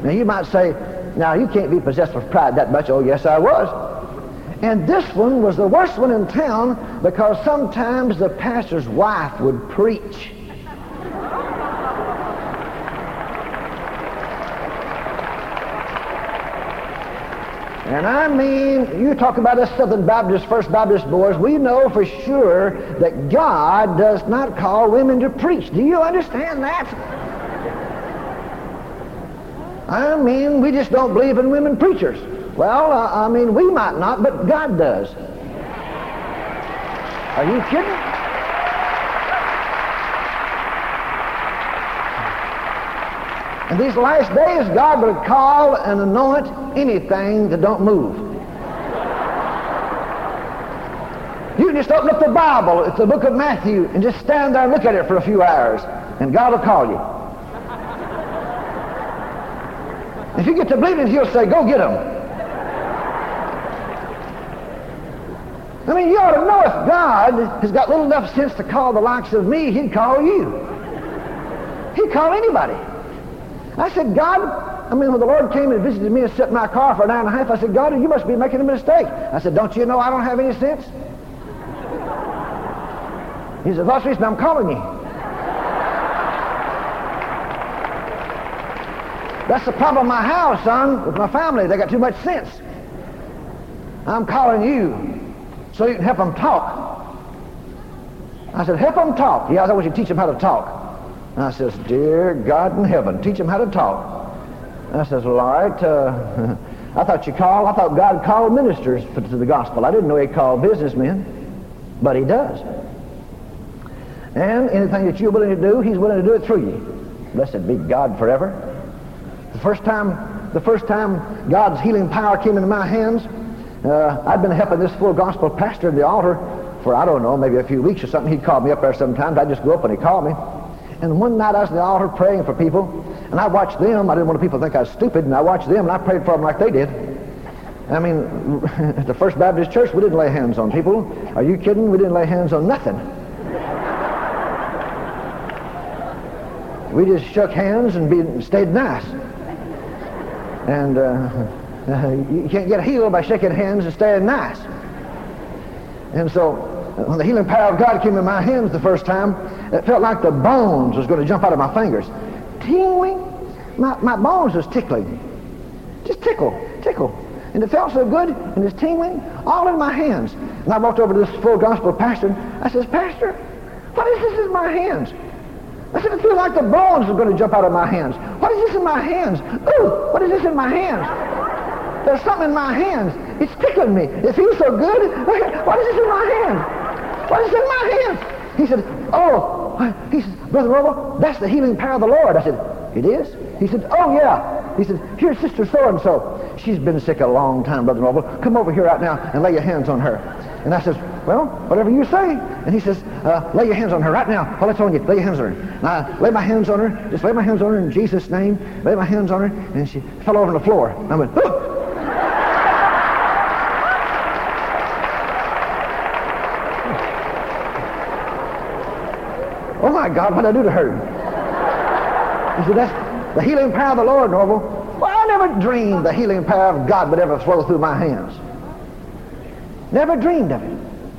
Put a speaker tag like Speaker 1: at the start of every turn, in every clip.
Speaker 1: Now you might say, now you can't be possessed with pride that much. Oh, yes, I was. And this one was the worst one in town because sometimes the pastor's wife would preach. And I mean, you talk about us Southern Baptist, First Baptist boys, we know for sure that God does not call women to preach. Do you understand that? I mean, we just don't believe in women preachers. Well, I mean, we might not, but God does. Are you kidding? In these last days, God will call and anoint anything that don't move. You can just open up the Bible, it's the book of Matthew, and just stand there and look at it for a few hours, and God will call you. If you get to believing, He'll say, go get them. I mean, you ought to know if God has got little enough sense to call the likes of me, He'd call you. He'd call anybody. I said, God, I mean, when the Lord came and visited me and set in my car for an hour and a half, I said, God, you must be making a mistake. I said, don't you know I don't have any sense? He said, that's the reason I'm calling you. That's the problem in my house, son, with my family. They got too much sense. I'm calling you so you can help them talk. I said, help them talk. Yeah, I want you to teach them how to talk. And I says, dear God in heaven, teach them how to talk. And I says, well, all right, I thought God called ministers to the gospel. I didn't know He called businessmen, but He does. And anything that you're willing to do, He's willing to do it through you. Blessed be God forever. The first time God's healing power came into my hands, I'd been helping this full gospel pastor in the altar for, I don't know, maybe a few weeks or something. He'd call me up there sometimes. I'd just go up and he'd call me. And one night I was in the altar praying for people, and I watched them. I didn't want people to think I was stupid, and I watched them, and I prayed for them like they did. I mean, at the First Baptist Church, we didn't lay hands on people. Are you kidding? We didn't lay hands on nothing. We just shook hands and stayed nice. And you can't get healed by shaking hands and staying nice. And so when the healing power of God came in my hands the first time, it felt like the bones was going to jump out of my fingers. Tingling. My bones was tickling. Just tickle. And it felt so good, and it's tingling all in my hands. And I walked over to this full gospel pastor, and I says, Pastor, what is this in my hands? I said, it feels like the bones are going to jump out of my hands. What is this in my hands? Ooh, what is this in my hands? There's something in my hands. It's tickling me. It feels so good. What is this in my hands? What is in my hands? He said, Brother Roble, that's the healing power of the Lord. I said, it is? He said, oh yeah. He said, here's Sister so-and-so. She's been sick a long time, Brother Roble. Come over here right now and lay your hands on her. And I says, well, whatever you say. And he says, lay your hands on her right now. While I'm telling you, lay your hands on her. And I lay my hands on her. Just lay my hands on her in Jesus' name. Lay my hands on her. And she fell over on the floor. And I went, oh! Oh my God, what did I do to her? He said, that's the healing power of the Lord, Norval. Well, I never dreamed the healing power of God would ever flow through my hands. Never dreamed of it.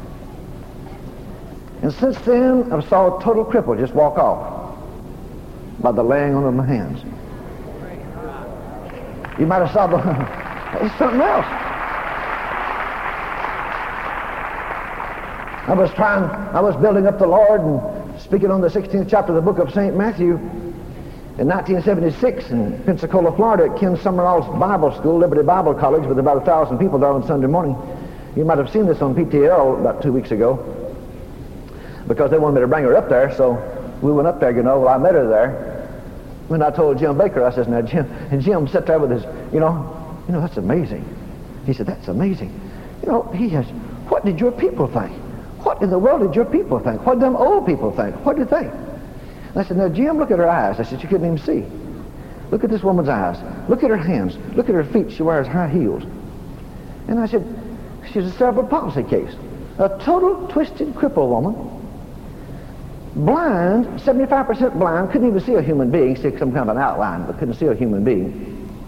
Speaker 1: And since then, I saw a total cripple just walk off by the laying on of my hands. You might have saw it's something else. I was building up the Lord and speaking on the 16th chapter of the book of St. Matthew in 1976 in Pensacola, Florida at Ken Summerall's Bible School, Liberty Bible College, with about 1,000 people there on Sunday morning. You might have seen this on PTL about 2 weeks ago because they wanted me to bring her up there, so we went up there, you know. Well, I met her there. When I told Jim Baker, I says, now Jim, and Jim sat there with his, you know, that's amazing. He said, that's amazing. You know, he has, what did your people think? What in the world did your people think? What did them old people think? What did they think? And I said, now Jim, look at her eyes. I said, she couldn't even see. Look at this woman's eyes. Look at her hands. Look at her feet. She wears high heels. And I said, she's a cerebral palsy case. A total twisted crippled woman. Blind, 75% blind, couldn't even see a human being, see some kind of an outline, but couldn't see a human being.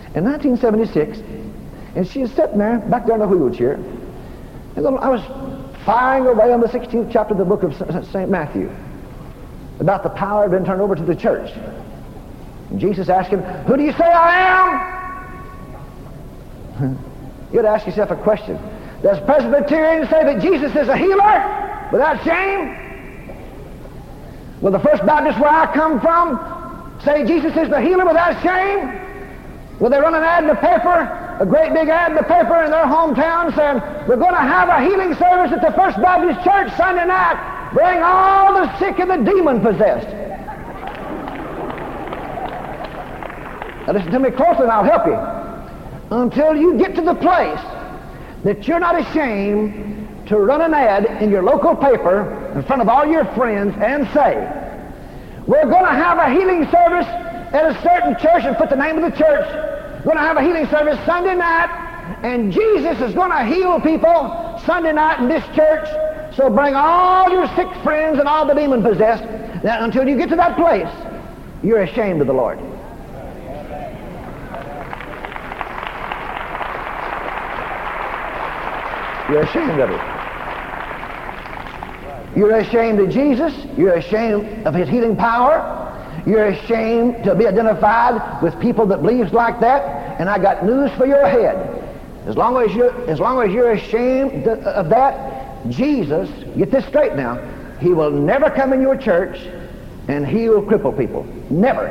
Speaker 1: in 1976, and she was sitting there, back there in a wheelchair, and I was firing away on the 16th chapter of the book of St. Matthew about the power had been turned over to the church. And Jesus asked him, who do you say I am? You'd ask yourself a question. Does Presbyterians say that Jesus is a healer without shame? Will the First Baptist where I come from say Jesus is the healer without shame? Will they run an ad in the paper, a great big ad in the paper in their hometown saying, we're going to have a healing service at the First Baptist Church Sunday night. Bring all the sick and the demon-possessed. Now listen to me closely and I'll help you. Until you get to the place that you're not ashamed to run an ad in your local paper in front of all your friends and say, we're going to have a healing service at a certain church, and put the name of the church. We're going to have a healing service Sunday night, and Jesus is going to heal people Sunday night in this church. So bring all your sick friends and all the demon-possessed. Now, until you get to that place, you're ashamed of the Lord. You're ashamed of it. You're ashamed of Jesus. You're ashamed of his healing power. You're ashamed to be identified with people that believes like that. And I got news for your head. As long as you're ashamed of that, Jesus, get this straight now, he will never come in your church and heal crippled people. Never.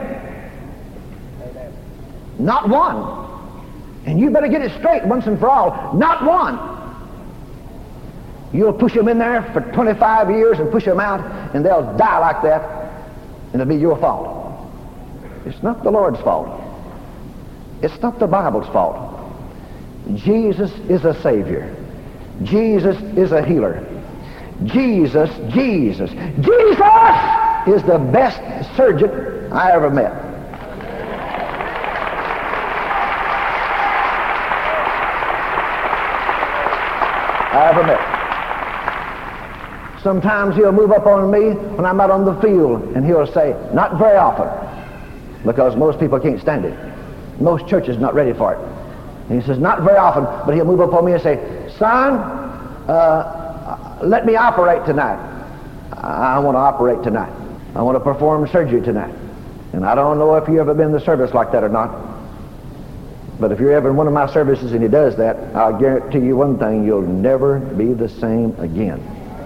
Speaker 1: Not one. And you better get it straight once and for all. Not one. You'll push them in there for 25 years and push them out, and they'll die like that, and it'll be your fault. It's not the Lord's fault. It's not the Bible's fault. Jesus is a Savior. Jesus is a healer. Jesus is the best surgeon I ever met. Sometimes he'll move up on me when I'm out on the field, and he'll say, not very often, because most people can't stand it. Most churches are not ready for it. And he says, not very often, but he'll move up on me and say, son, let me operate tonight. I want to operate tonight. I want to perform surgery tonight. And I don't know if you've ever been in the service like that or not, but if you're ever in one of my services and he does that, I'll guarantee you one thing, you'll never be the same again.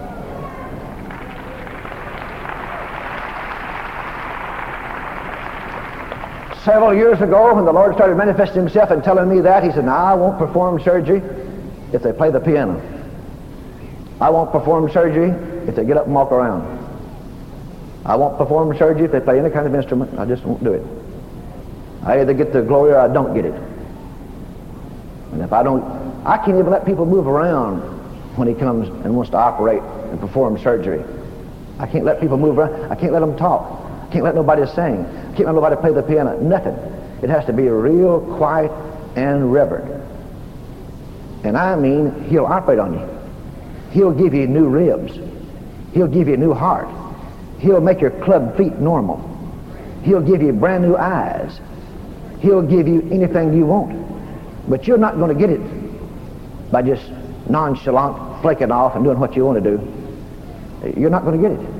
Speaker 1: Several years ago, when the Lord started manifesting himself and telling me that, he said, now I won't perform surgery if they play the piano. I won't perform surgery if they get up and walk around. I won't perform surgery if they play any kind of instrument. I just won't do it. I either get the glory or I don't get it. And if I don't, I can't even let people move around when he comes and wants to operate and perform surgery. I can't let people move around. I can't let them talk. I can't let nobody sing. I can't let nobody play the piano. Nothing. It has to be real quiet and reverent. And I mean, he'll operate on you. He'll give you new ribs. He'll give you a new heart. He'll make your club feet normal. He'll give you brand new eyes. He'll give you anything you want. But you're not going to get it by just nonchalant flaking off and doing what you want to do. You're not going to get it.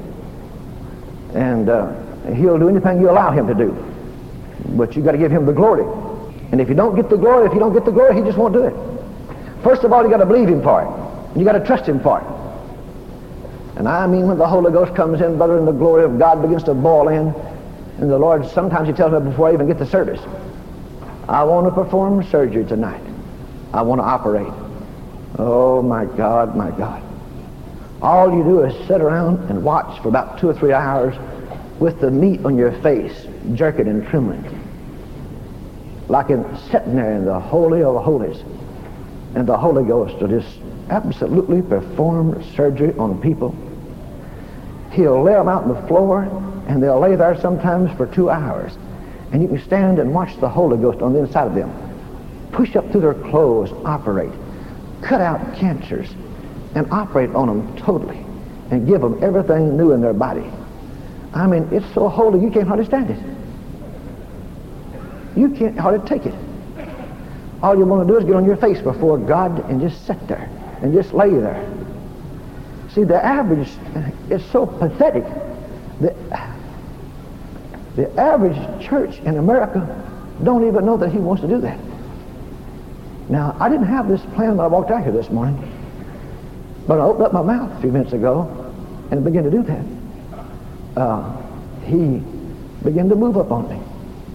Speaker 1: And he'll do anything you allow him to do. But you've got to give him the glory. And if you don't get the glory, he just won't do it. First of all, you got to believe him for it. You got to trust him for it. And I mean, when the Holy Ghost comes in, brother, and the glory of God begins to boil in, and the Lord, sometimes he tells me before I even get the service, I want to perform surgery tonight. I want to operate. Oh, my God, my God. All you do is sit around and watch for about 2 or 3 hours with the meat on your face, jerking and trembling, like sitting there in the Holy of Holies. And the Holy Ghost will just absolutely perform surgery on people. He'll lay them out on the floor, and they'll lay there sometimes for 2 hours. And you can stand and watch the Holy Ghost on the inside of them push up through their clothes, operate, cut out cancers, and operate on them totally, and give them everything new in their body. I mean, it's so holy you can't hardly stand it. You can't hardly take it. All you want to do is get on your face before God and just sit there and just lay there. See, the average is so pathetic. The average church in America don't even know that he wants to do that. Now, I didn't have this plan when I walked out here this morning, but I opened up my mouth a few minutes ago and began to do that. He began to move up on me.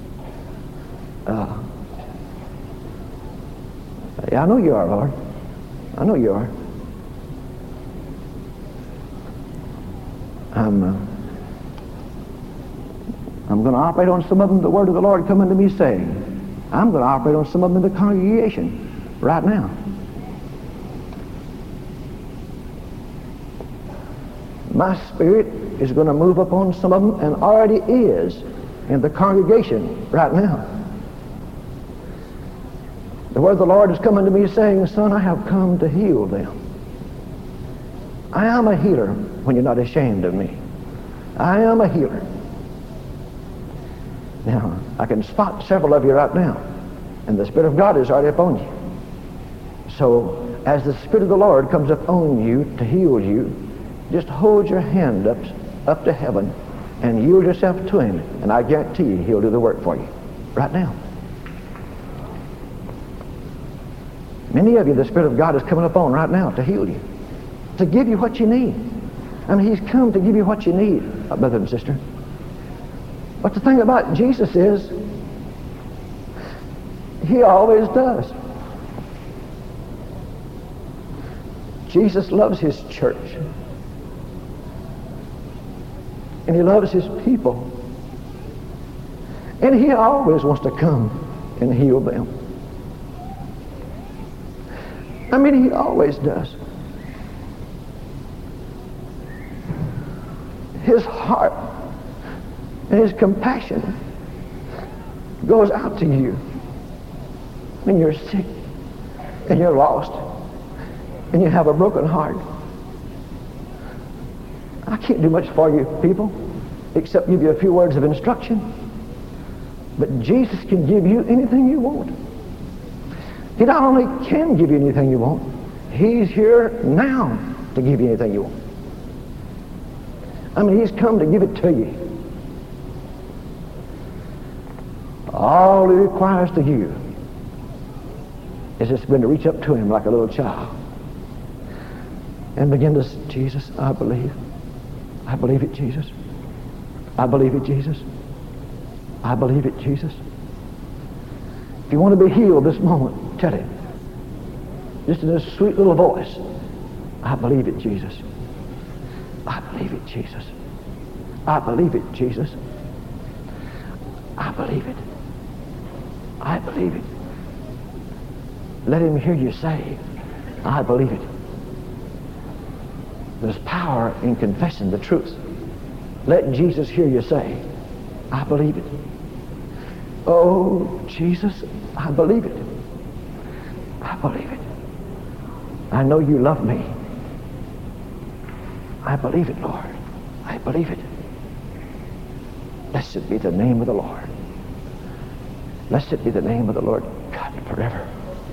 Speaker 1: Yeah, I know you are, Lord. I know you are. I'm going to operate on some of them, the word of the Lord coming to me saying. I'm going to operate on some of them in the congregation right now. My spirit is going to move upon some of them and already is in the congregation right now. The word of the Lord is coming to me saying, son, I have come to heal them. I am a healer when you're not ashamed of me. I am a healer. Now, I can spot several of you right now, and the Spirit of God is already upon you. So, as the Spirit of the Lord comes upon you to heal you, just hold your hand up to heaven and yield yourself to Him, and I guarantee you He'll do the work for you right now. Many of you, the Spirit of God is coming upon right now to heal you, to give you what you need. I mean, He's come to give you what you need, brother and sister. But the thing about Jesus is, He always does. Jesus loves His church. And He loves His people. And He always wants to come and heal them. I mean, He always does. His heart and His compassion goes out to you when you're sick and you're lost and you have a broken heart. I can't do much for you people except give you a few words of instruction, but Jesus can give you anything you want. He not only can give you anything you want, He's here now to give you anything you want. I mean, He's come to give it to you. All He requires to you is just been to reach up to Him like a little child and begin to say, Jesus, I believe. I believe it, Jesus. I believe it, Jesus. I believe it, Jesus. If you want to be healed this moment, tell Him. Just in a sweet little voice, I believe it, Jesus. I believe it, Jesus. I believe it, Jesus. I believe it. I believe it. Let Him hear you say, I believe it. There's power in confessing the truth. Let Jesus hear you say, I believe it. Oh, Jesus, I believe it. I believe it. I know you love me. I believe it, Lord. I believe it. Blessed be the name of the Lord. Blessed be the name of the Lord God forever.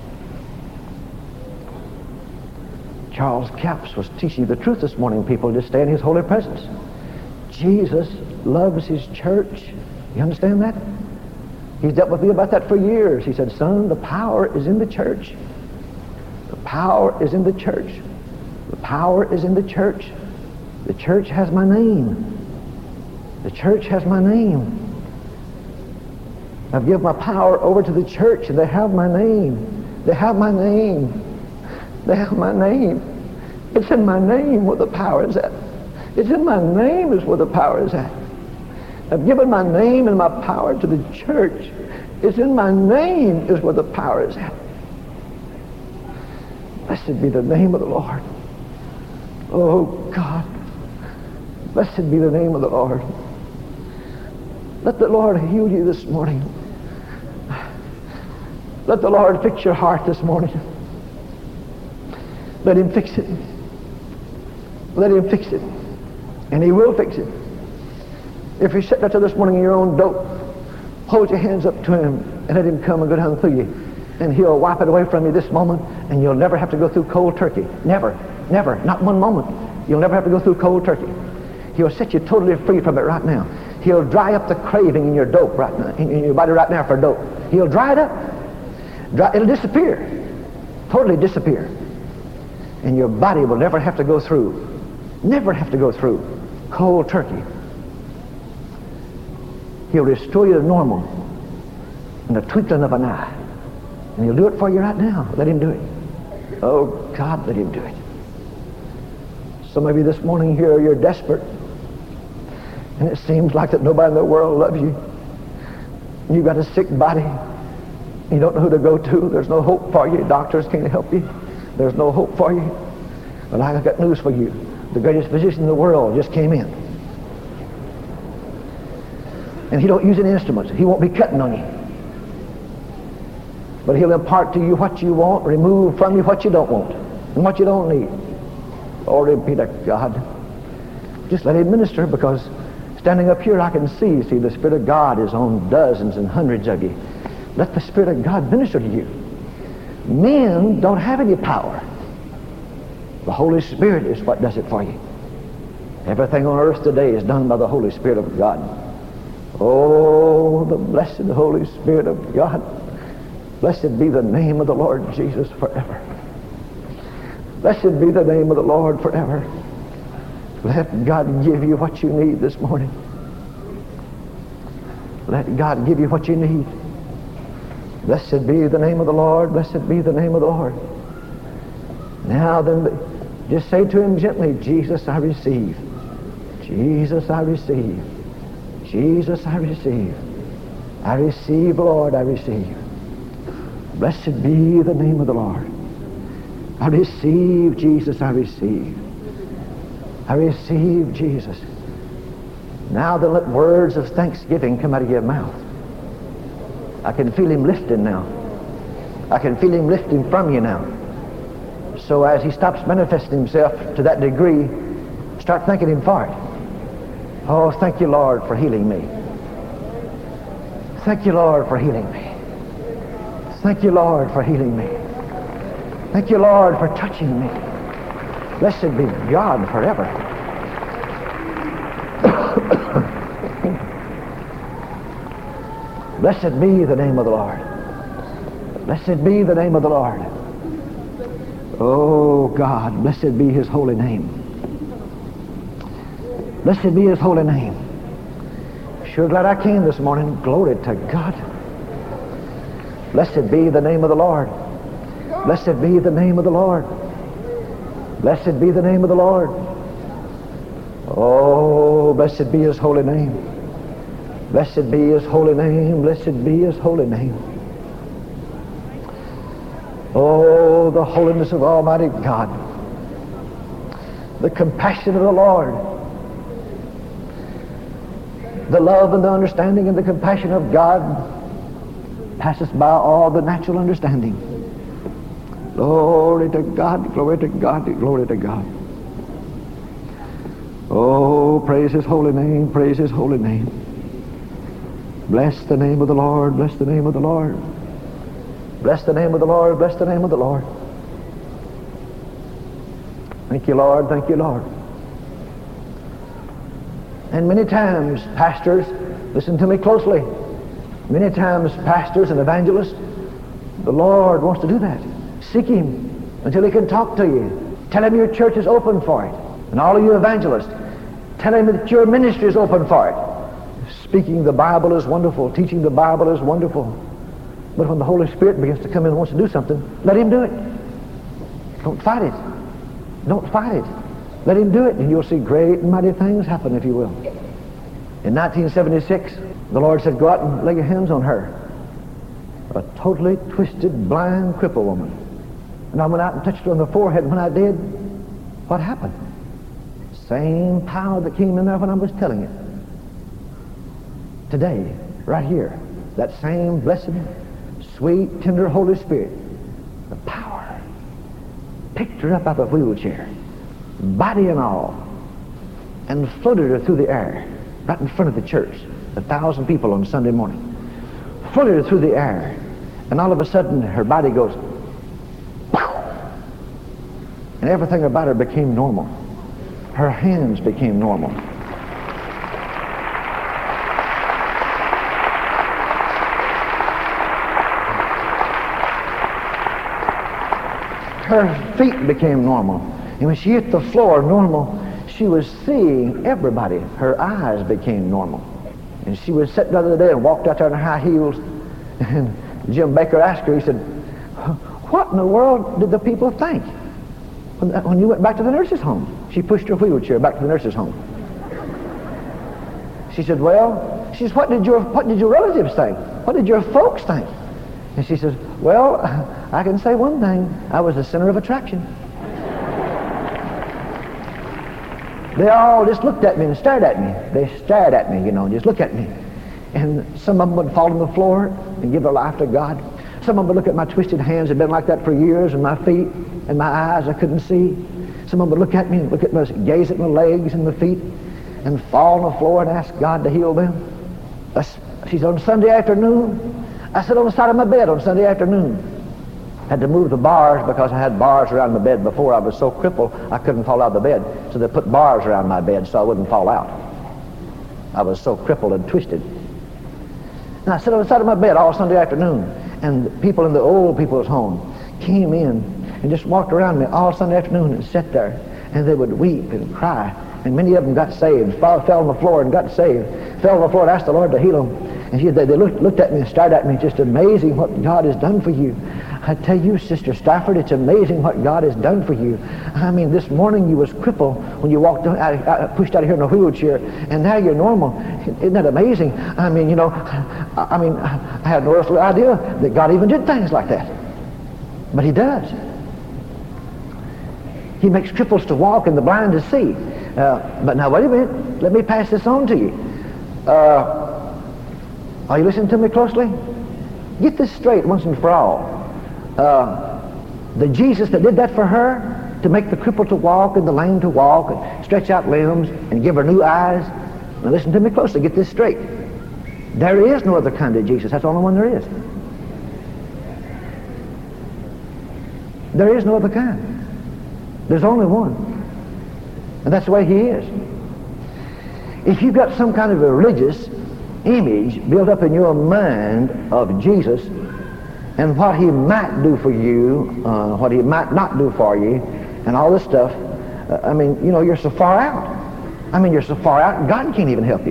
Speaker 1: Charles Capps was teaching the truth this morning, people, to stay in His holy presence. Jesus loves His church. You understand that? He's dealt with me about that for years. He said, son, the power is in the church. The power is in the church. The power is in the church. The church has my name. The church has my name. I've given my power over to the church, and they have my name. They have my name. They have my name. It's in my name where the power is at. It's in my name is where the power is at. I've given my name and my power to the church. It's in my name is where the power is at. Blessed be the name of the Lord. Oh God. Blessed be the name of the Lord. Let the Lord heal you this morning. Let the Lord fix your heart this morning. Let Him fix it. Let Him fix it. And He will fix it. If you're sitting out there this morning in your own dope, hold your hands up to Him and let Him come and go down through you And He'll wipe it away from you this moment, and you'll never have to go through cold turkey. Never, never, not one moment. You'll never have to go through cold turkey. He'll set you totally free from it right now. He'll dry up the craving in your dope right now, in your body right now for dope. He'll dry it up. It'll disappear. Totally disappear. And your body will never have to go through cold turkey. He'll restore you to normal in the twinkling of an eye. And He'll do it for you right now. Let Him do it. Oh, God, let Him do it. Some of you this morning here, you're desperate. And it seems like that nobody in the world loves you. You've got a sick body. You don't know who to go to. There's no hope for you. Doctors can't help you. There's no hope for you. But I've got news for you. The greatest physician in the world just came in. And He don't use any instruments. He won't be cutting on you. But He'll impart to you what you want, remove from you what you don't want, and what you don't need. Glory be to God. Just let Him minister, because standing up here I can see the Spirit of God is on dozens and hundreds of you. Let the Spirit of God minister to you. Men don't have any power. The Holy Spirit is what does it for you. Everything on earth today is done by the Holy Spirit of God. Oh, the blessed Holy Spirit of God. Blessed be the name of the Lord Jesus forever. Blessed be the name of the Lord forever. Let God give you what you need this morning. Let God give you what you need. Blessed be the name of the Lord. Blessed be the name of the Lord. Now then, just say to Him gently, Jesus, I receive. Jesus, I receive. Jesus, I receive. I receive, Lord, I receive. Blessed be the name of the Lord. I receive, Jesus, I receive. I receive, Jesus. Now then, let words of thanksgiving come out of your mouth. I can feel Him lifting now. I can feel Him lifting from you now. So as He stops manifesting Himself to that degree, start thanking Him for it. Oh, thank you, Lord, for healing me. Thank you, Lord, for healing me. Thank you, Lord, for healing me. Thank you, Lord, for touching me. Blessed be God forever. Blessed be the name of the Lord. Blessed be the name of the Lord. Oh, God, blessed be His holy name. Blessed be His holy name. Sure glad I came this morning. Glory to God. Blessed be the name of the Lord. Blessed be the name of the Lord. Blessed be the name of the Lord. Oh, blessed be His holy name. Blessed be His holy name. Blessed be His holy name. Oh, the holiness of Almighty God. The compassion of the Lord. The love and the understanding and the compassion of God passes by all the natural understanding. Glory to God, glory to God, glory to God. Oh, praise His holy name, praise His holy name. Bless the name of the Lord, bless the name of the Lord. Bless the name of the Lord, bless the name of the Lord. Thank you, Lord, thank you, Lord. And many times, pastors, listen to me closely, many times pastors and evangelists, the Lord wants to do that. Seek Him until He can talk to you. Tell Him your church is open for it. And all of you evangelists, tell Him that your ministry is open for it. Speaking the Bible is wonderful. Teaching the Bible is wonderful. But when the Holy Spirit begins to come in and wants to do something, let Him do it. Don't fight it. Don't fight it. Let Him do it, and you'll see great and mighty things happen, if you will. In 1976, the Lord said, go out and lay your hands on her. A totally twisted, blind, crippled woman. And I went out and touched her on the forehead, and when I did, what happened? Same power that came in there when I was telling it. Today, right here, that same blessed, sweet, tender Holy Spirit, the power, picked her up out of the wheelchair, body and all, and floated her through the air, right in front of the church, 1,000 people on Sunday morning. Floated her through the air, And all of a sudden, her body goes, and everything about her became normal. Her hands became normal. Her feet became normal. And when she hit the floor normal, she was seeing everybody. Her eyes became normal. And she was sitting the other day and walked out there in her high heels. And Jim Baker asked her, he said, what in the world did the people think when you went back to the nurse's home? She pushed her wheelchair back to the nurse's home. She said, well, she says, what did your relatives think? What did your folks think? And she says, well, I can say one thing. I was the center of attraction. They all just looked at me and stared at me. They stared at me, just look at me. And some of them would fall on the floor and give their life to God. Some of them would look at my twisted hands. Had been like that for years, and my feet and my eyes I couldn't see. Some of them would look at me and gaze at my legs and my feet and fall on the floor and ask God to heal them. She said, on Sunday afternoon, I sat on the side of my bed on Sunday afternoon. Had to move the bars because I had bars around my bed before. I was so crippled I couldn't fall out of the bed. So they put bars around my bed so I wouldn't fall out. I was so crippled and twisted. And I sat on the side of my bed all Sunday afternoon. And people in the old people's home came in and just walked around me all Sunday afternoon and sat there. And they would weep and cry. And many of them got saved, fell on the floor and got saved. Fell on the floor and asked the Lord to heal them. And they looked at me and stared at me, just amazing what God has done for you. I tell you, Sister Stafford, it's amazing what God has done for you. I mean, this morning you was crippled when you walked pushed out of here in a wheelchair, and now you're normal. Isn't that amazing? I mean, I had no earthly idea that God even did things like that. But He does. He makes cripples to walk and the blind to see. But now, wait a minute. Let me pass this on to you. Are you listening to me closely? Get this straight once and for all. The Jesus that did that for her, to make the cripple to walk and the lame to walk and stretch out limbs and give her new eyes. Now listen to me closely. Get this straight. There is no other kind of Jesus. That's the only one there is. There is no other kind. There's only one. And that's the way He is. If you've got some kind of a religious image built up in your mind of Jesus and what He might do for you, what He might not do for you, and all this stuff, you're so far out. You're so far out, God can't even help you.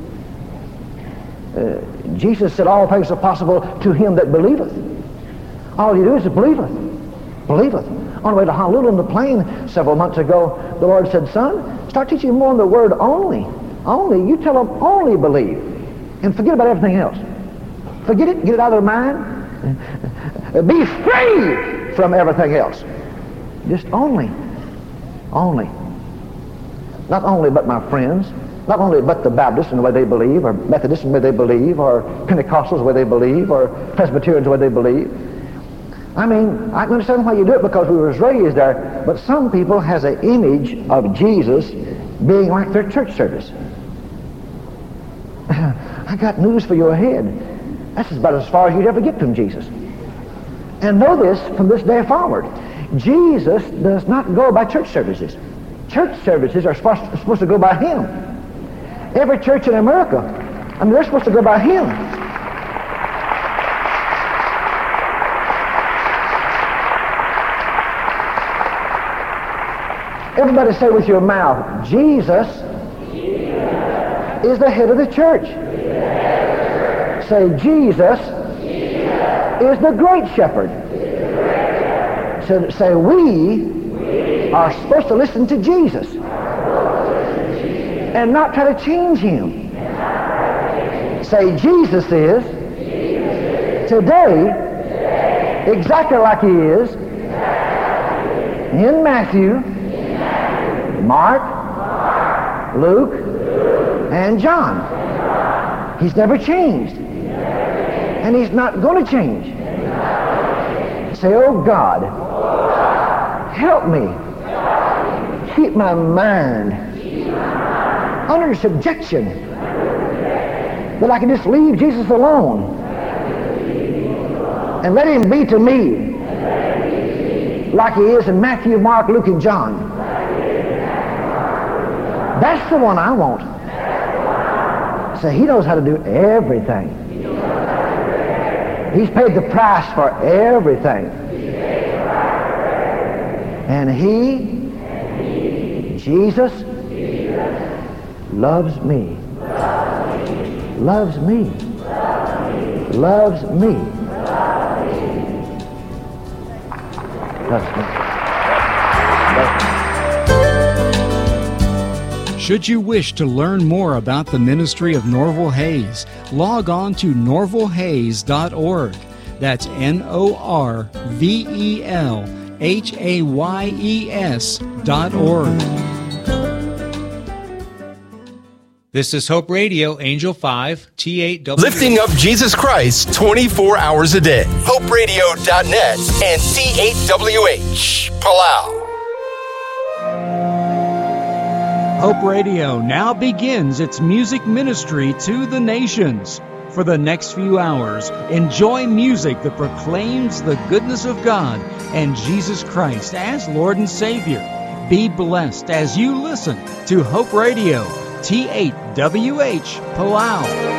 Speaker 1: Jesus said, all things are possible to him that believeth. All you do is believeth. Believeth. On the way to Honolulu on the plane several months ago, the Lord said, son, start teaching more on the word only. Only. You tell them only believe. And forget about everything else. Forget it. Get it out of their mind. Be free from everything else. Just only. Only. Not only but my friends. Not only but the Baptists in the way they believe, or Methodists in the way they believe, or Pentecostals the way they believe, or Presbyterians the way they believe. I can understand why you do it because we were raised there, but some people has an image of Jesus being like their church service. I got news for your head. That's about as far as you'd ever get from Jesus. And know this from this day forward. Jesus does not go by church services. Church services are supposed to go by Him. Every church in America, they're supposed to go by Him. Everybody say with your mouth, Jesus is the head of the church. Say, Jesus is the great shepherd. So say, we are supposed to listen to Jesus and not try to change Him. Say, Jesus is today exactly like He is in Matthew, Mark, Luke, and John. He's never changed. And He's not going to change. Say, oh God, help me keep my mind under subjection, that I can just leave Jesus alone And let him be to me like he is in Matthew, Mark, Luke, and John. That's the one I want. So he knows how to do everything. He's paid the price for everything. And he, Jesus, loves me. Loves me. Loves me. Loves me.
Speaker 2: Should you wish to learn more about the ministry of Norval Hayes, log on to norvalhayes.org. That's NorvelHayes.org.
Speaker 3: This is Hope Radio, Angel 5, T8W.
Speaker 4: Lifting up Jesus Christ 24 hours a day. HopeRadio.net and T8WH, Palau.
Speaker 2: Hope Radio now begins its music ministry to the nations. For the next few hours, enjoy music that proclaims the goodness of God and Jesus Christ as Lord and Savior. Be blessed as you listen to Hope Radio, T8WH, Palau.